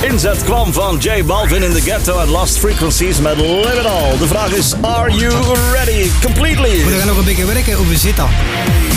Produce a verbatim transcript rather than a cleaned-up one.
inzet kwam van J Balvin in the Ghetto en Lost Frequencies met Live It All. De vraag is, are you ready completely? We gaan nog een beetje werken hoe we zitten.